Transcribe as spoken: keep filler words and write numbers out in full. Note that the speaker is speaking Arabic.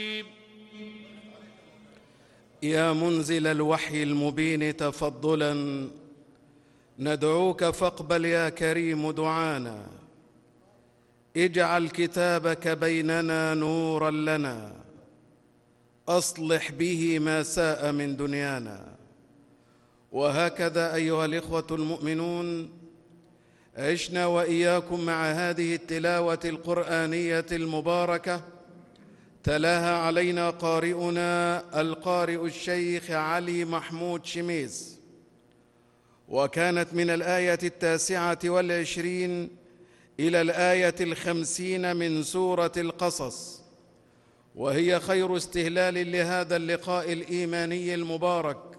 يا منزل الوحي المبين تفضلا ندعوك فاقبل يا كريم دعانا. اجعل كتابك بيننا نورا لنا، أصلح به ما ساء من دنيانا. وهكذا أيها الإخوة المؤمنون، عشنا وإياكم مع هذه التلاوة القرآنية المباركة تلاها علينا قارئنا القارئ الشيخ علي محمود شميس، وكانت من الآية التاسعة والعشرين إلى الآية الخمسين من سورة القصص، وهي خير استهلال لهذا اللقاء الإيماني المبارك